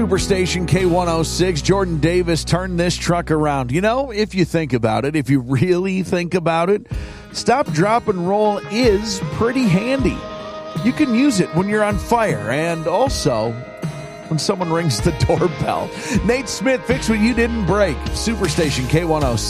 Superstation K106. Jordan Davis turned this truck around. You know, if you think about it, if you really think about it, stop, drop, and roll is pretty handy. You can use it when you're on fire and also when someone rings the doorbell. Nate Smith, fix what you didn't break. Superstation K106.